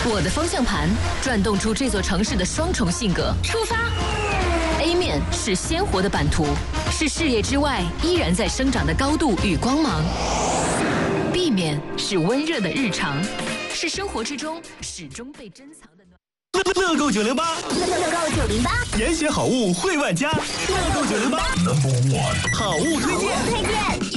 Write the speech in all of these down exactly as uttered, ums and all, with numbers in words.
我的方向盘转动出这座城市的双重性格。出发 ！A 面是鲜活的版图，是视野之外依然在生长的高度与光芒。B 面是温热的日常，是生活之中始终被珍藏的暖。 乐购九零八， 乐购九零八， 严选好物惠万家。乐购九零八 ，Number One， 好物推荐。 推荐。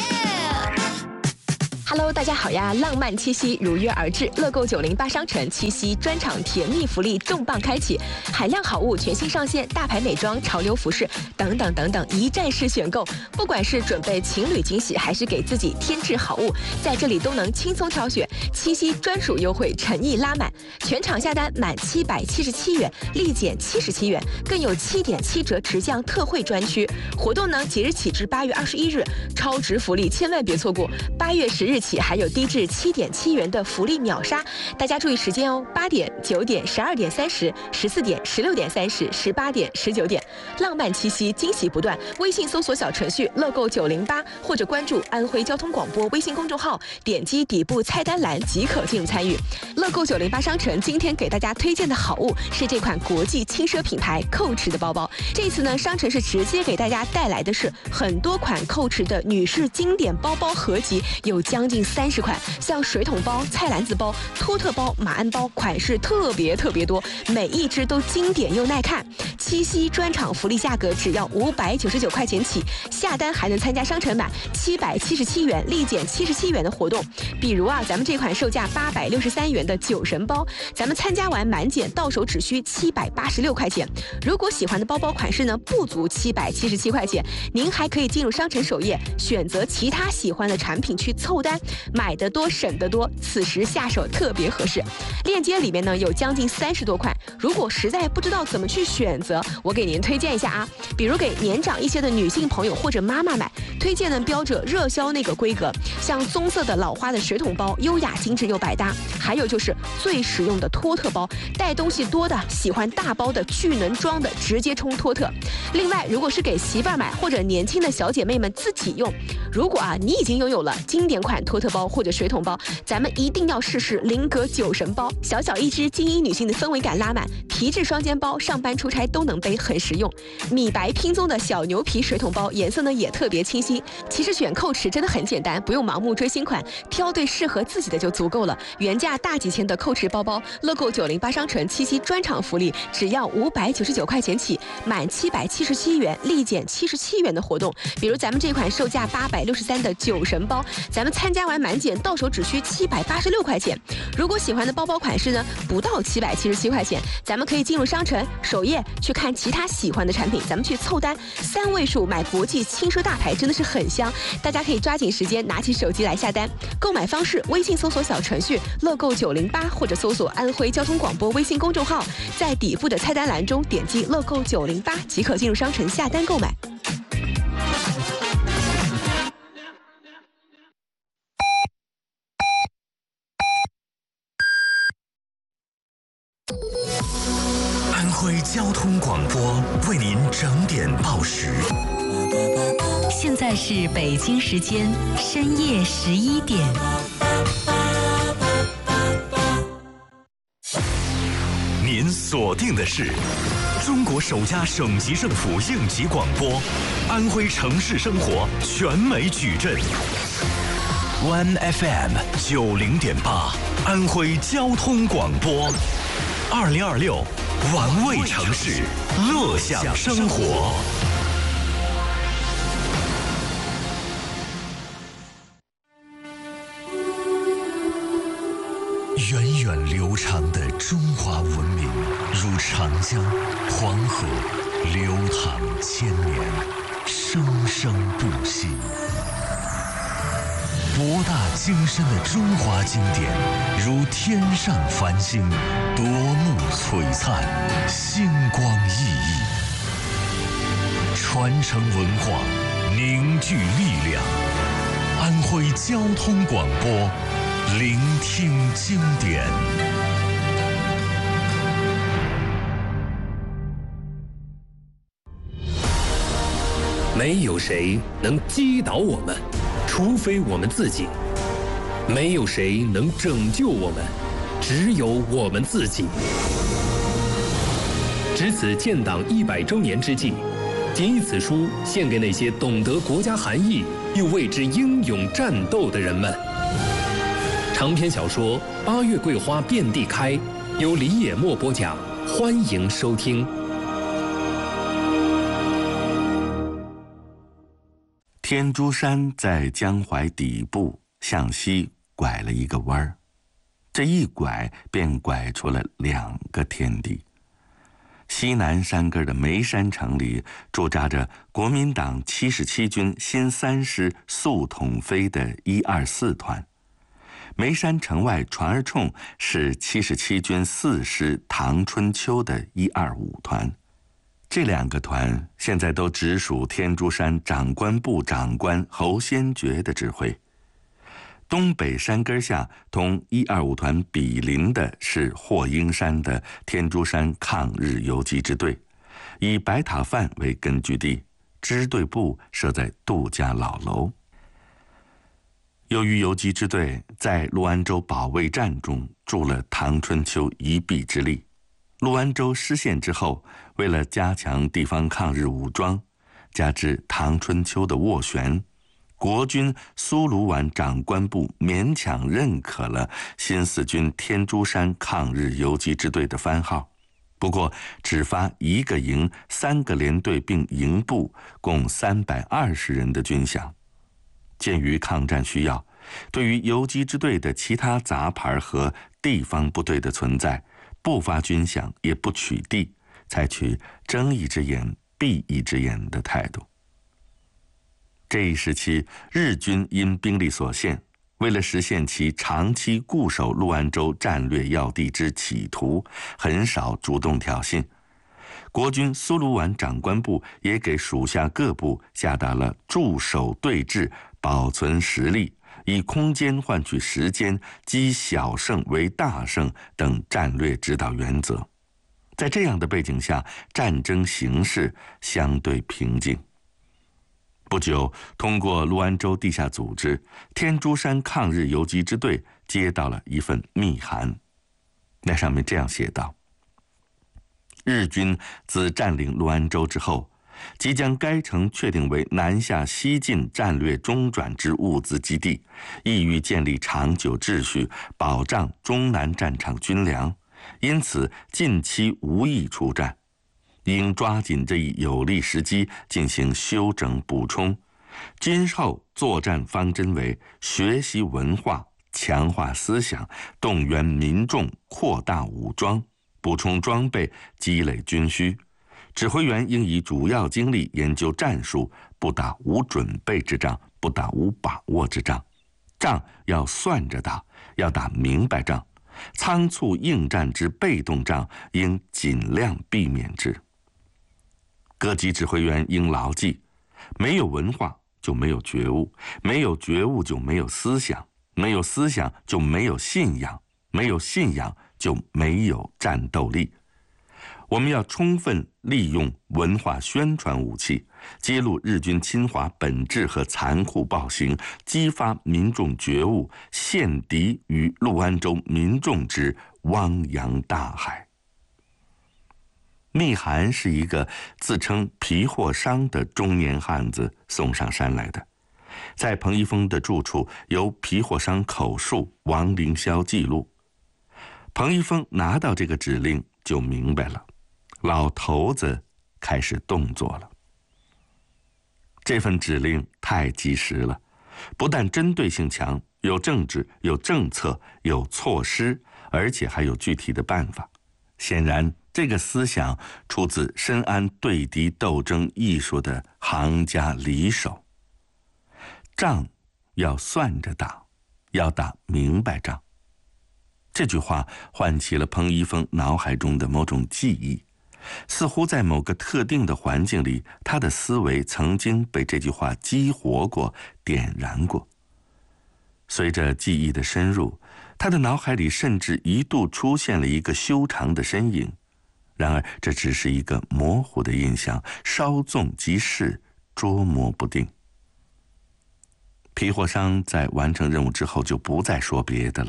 Hello， 大家好呀！浪漫七夕如约而至，乐购九零八商城七夕专场甜蜜福利重磅开启，海量好物全新上线，大牌美妆、潮流服饰等等等等，一站式选购。不管是准备情侣惊喜，还是给自己添置好物，在这里都能轻松挑选。七夕专属优惠诚意拉满，全场下单满七百七十七元，立减七十七元，更有七点七折直降特惠专区。活动呢，即日起至八月二十一日，超值福利千万别错过。八月十日起还有低至七点七元的福利秒杀，大家注意时间哦！八点、九点、十二点三十、十四点、十六点三十、十八点、十九点，浪漫七夕，惊喜不断。微信搜索小程序“乐购九零八”或者关注安徽交通广播微信公众号，点击底部菜单栏即可进入参与。乐购九零八商城今天给大家推荐的好物是这款国际轻奢品牌Coach的包包。这次呢，商城是直接给大家带来的是很多款Coach的女士经典包包合集，有将近三十款，像水桶包、菜篮子包、托特包、马鞍包，款式特别特别多，每一只都经典又耐看。七夕专场福利价格只要五百九十九块钱起，下单还能参加商城满七百七十七元立减七十七元的活动。比如啊，咱们这款售价八百六十三元的酒神包，咱们参加完满减到手只需七百八十六块钱。如果喜欢的包包款式呢不足七百七十七块钱，您还可以进入商城首页，选择其他喜欢的产品去凑单。买得多省得多，此时下手特别合适。链接里面呢有将近三十多款，如果实在不知道怎么去选择，我给您推荐一下啊。比如给年长一些的女性朋友或者妈妈买，推荐呢标着热销那个规格，像棕色的老花的水桶包，优雅精致又百搭。还有就是最实用的托特包，带东西多的、喜欢大包的、巨能装的，直接冲托特。另外，如果是给媳妇儿买或者年轻的小姐妹们自己用，如果啊你已经拥有了经典款托特包或者水桶包，咱们一定要试试菱格酒神包，小小一只，精英女性的氛围感拉满，皮质双肩包，上班出差都能背，很实用。米白拼宗的小牛皮水桶包，颜色呢也特别清新。其实选Coach真的很简单，不用盲目追新款，挑对适合自己的就足够了。原价大几千的Coach包包，乐购九零八商城七夕专场福利，只要五百九十九块钱起，满七百七十七元立减七十七元的活动。比如咱们这款售价八百六十三的酒神包，咱们参加完满减到手只需七百八十六块钱。如果喜欢的包包款式呢，不到七百七十七块钱，咱们可以进入商城首页去看其他喜欢的产品，咱们去凑单，三位数买国际轻奢大牌真的是很香，大家可以抓紧时间拿起手机来下单。购买方式：微信搜索小程序乐购九零八，或者搜索安徽交通广播微信公众号，在底部的菜单栏中点击乐购九零八即可进入商城下单购买。 安徽交通广播为您整点报时。 现在是北京时间深夜十一点。 您锁定的是中国首家省级政府应急广播，安徽城市生活全美矩阵。One F M 九零点八，安徽交通广播。二零二六，玩味城市，乐享生活。源远流长的中华文明，如长江、黄河，流淌千年，生生不息。博大精深的中华经典，如天上繁星，夺目璀璨，星光熠熠。传承文化，凝聚力量。安徽交通广播，聆听经典。 没有谁能击倒我们，除非我们自己；没有谁能拯救我们， 只有我们自己。值此建党一百周年之际，谨以此书献给那些懂得国家含义又为之英勇战斗的人们。长篇小说《八月桂花遍地开》，由李野墨播讲，欢迎收听。 天竺山在江淮底部向西拐了一个弯儿，这一拐便拐出了两个天地。西南山根的眉山城里驻扎着国民党七十七军新三师速统飞的一二四团，眉山城外船儿冲是七十七军四师唐春秋的一二五团。这两个团现在都直属天竺山长官部长官侯先觉的指挥。东北山根下同一二五团比邻的是霍英山的天竺山抗日游击支队，以白塔饭为根据地，支队部设在杜家老楼。由于游击支队在陆安州保卫战中助了唐春秋一臂之力，陆安州失陷之后，为了加强地方抗日武装，加之唐春秋的斡旋，国军苏鲁皖长官部勉强认可了新四军天竺山抗日游击支队的番号，不过只发一个营、三个连队并营部，共三百二十人的军饷。鉴于抗战需要，对于游击支队的其他杂牌和地方部队的存在，不发军饷也不取缔，采取睁一只眼闭一只眼的态度。这一时期，日军因兵力所限，为了实现其长期固守陆安州战略要地之企图，很少主动挑衅。国军苏鲁皖长官部也给属下各部下达了驻守对峙、保存实力、以空间换取时间、积小胜为大胜等战略指导原则。在这样的背景下，战争形势相对平静。不久，通过陆安州地下组织，天竺山抗日游击支队接到了一份密函，那上面这样写道：日军自占领陆安州之后，即将该城确定为南下西进战略中转之物资基地，意欲建立长久秩序，保障中南战场军粮，因此近期无意出战，应抓紧这一有利时机进行休整补充。今后作战方针为学习文化，强化思想，动员民众，扩大武装，补充装备，积累军需。指挥员应以主要精力研究战术，不打无准备之仗，不打无把握之仗。仗要算着打，要打明白仗。仓促应战之被动仗，应尽量避免之。各级指挥员应牢记：没有文化就没有觉悟，没有觉悟就没有思想，没有思想就没有信仰，没有信仰就没有战斗力。我们要充分利用文化宣传武器，揭露日军侵华本质和残酷暴行，激发民众觉悟，陷敌于陆安州民众之汪洋大海。密函是一个自称皮货商的中年汉子送上山来的，在彭一峰的住处由皮货商口述，王凌霄记录。彭一峰拿到这个指令就明白了，老头子开始动作了。这份指令太及时了，不但针对性强，有政治，有政策，有措施，而且还有具体的办法。显然，这个思想出自深谙对敌斗争艺术的行家里手。仗要算着打，要打明白仗。这句话唤起了彭一峰脑海中的某种记忆，似乎在某个特定的环境里，他的思维曾经被这句话激活过、点燃过。随着记忆的深入，他的脑海里甚至一度出现了一个修长的身影。然而这只是一个模糊的印象，稍纵即逝，捉摸不定。皮货商在完成任务之后就不再说别的了，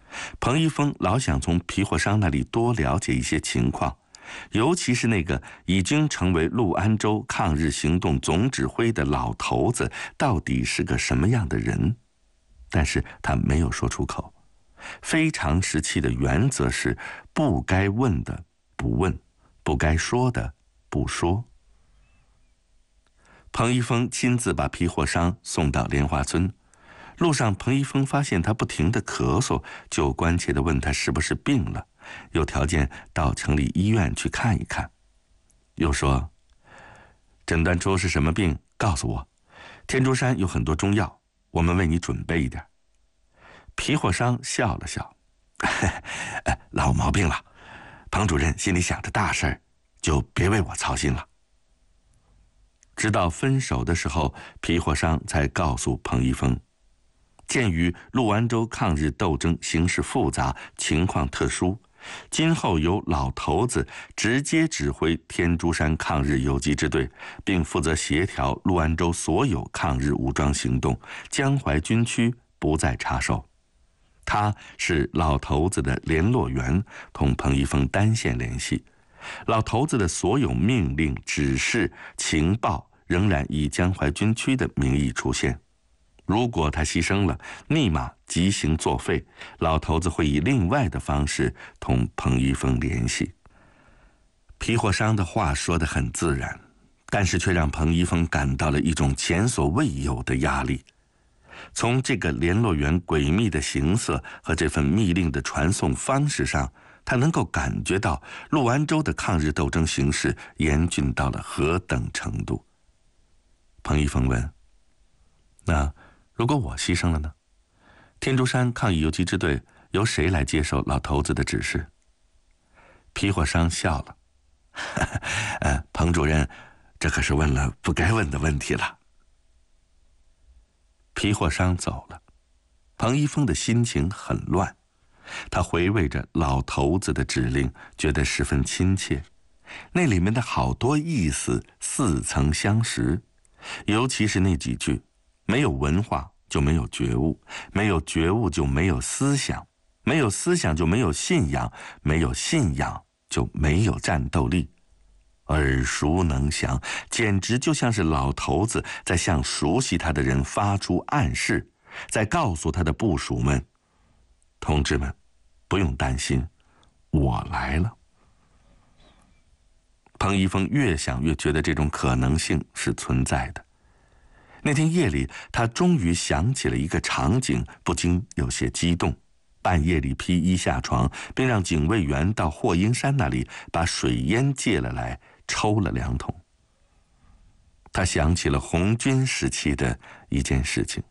彭一峰老想从皮货商那里多了解一些情况，尤其是那个已经成为陆安州抗日行动总指挥的老头子到底是个什么样的人。但是他没有说出口。非常时期的原则是不该问的不问，不该说的不说。彭一峰亲自把皮货商送到莲花村，路上彭一峰发现他不停地咳嗽，就关切地问他是不是病了，有条件到城里医院去看一看。又说诊断出是什么病告诉我，天竺山有很多中药，我们为你准备一点。皮货商笑了笑，老毛病了，彭主任心里想着大事儿，就别为我操心了。直到分手的时候，皮货商才告诉彭一峰，鉴于陆安州抗日斗争形势复杂，情况特殊，今后由老头子直接指挥天竺山抗日游击支队，并负责协调陆安州所有抗日武装行动，江淮军区不再插手。他是老头子的联络员，同彭一峰单线联系。老头子的所有命令、指示、情报仍然以江淮军区的名义出现。如果他牺牲了，立马即行作废，老头子会以另外的方式同彭一峰联系。皮货商的话说得很自然，但是却让彭一峰感到了一种前所未有的压力。从这个联络员诡秘的形色和这份密令的传送方式上，他能够感觉到陆安州的抗日斗争形势严峻到了何等程度。彭一峰问，那如果我牺牲了呢？天竺山抗疫游击支队由谁来接受老头子的指示？皮货商笑了，呃，彭主任，这可是问了不该问的问题了。皮货商走了，彭一峰的心情很乱。他回味着老头子的指令，觉得十分亲切。那里面的好多意思似曾相识，尤其是那几句：没有文化就没有觉悟，没有觉悟就没有思想，没有思想就没有信仰，没有信仰就没有战斗力。耳熟能详，简直就像是老头子在向熟悉他的人发出暗示，在告诉他的部属们：同志们，不用担心，我来了。彭一峰越想越觉得这种可能性是存在的。那天夜里，他终于想起了一个场景，不禁有些激动。半夜里披衣下床，并让警卫员到霍英山那里把水烟借了来，抽了两桶。他想起了红军时期的一件事情。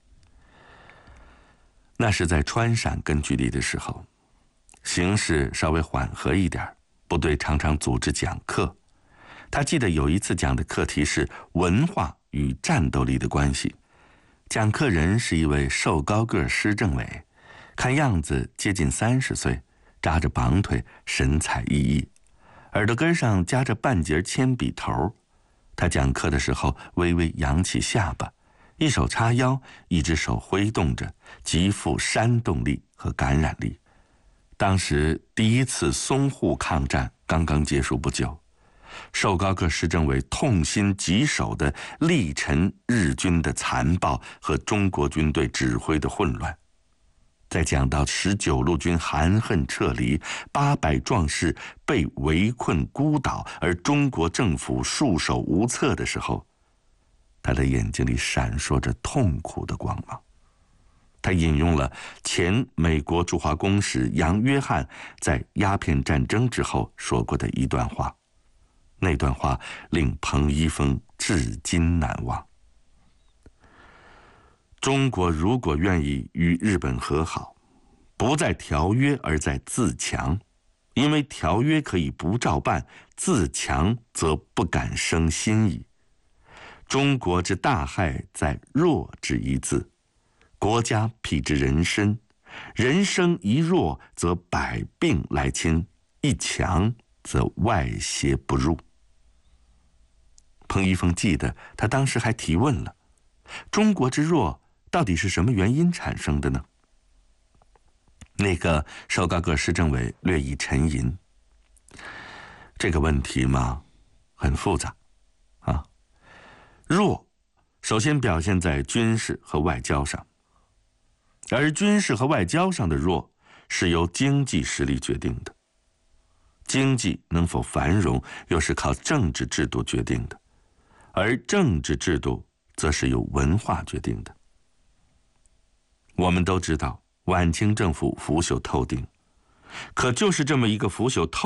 那是在川陕根据地的时候，形势稍微缓和一点，部队常常组织讲课。他记得有一次讲的课题是文化与战斗力的关系，讲课人是一位瘦高个施政委，看样子接近三十岁，扎着绑腿，神采奕奕，耳朵根上夹着半截铅笔头。他讲课的时候微微扬起下巴，一手叉腰，一只手挥动着，极富煽动力和感染力。当时第一次淞沪抗战刚刚结束不久，瘦高个施政委痛心疾首地力陈日军的残暴和中国军队指挥的混乱。在讲到十九路军含恨撤离，八百壮士被围困孤岛，而中国政府束手无策的时候，他的眼睛里闪烁着痛苦的光芒。他引用了前美国驻华公使杨约翰在鸦片战争之后说过的一段话，那段话令彭一峰至今难忘。中国如果愿意与日本和好，不在条约而在自强，因为条约可以不照办，自强则不敢生心矣。中国之大害在弱之一字，国家譬之人身，人生一弱则百病来侵，一强则外邪不入。彭一峰记得他当时还提问了，中国之弱到底是什么原因产生的呢？ 那个首高个市政委略一沉吟。这个问题嘛，很复杂啊。弱，首先表现在军事和外交上，而军事和外交上的弱是由经济实力决定的。经济能否繁荣，又是靠政治制度决定的，而政治制度则是由文化决定的。我们都知道，晚清政府腐朽透顶，可就是这么一个腐朽透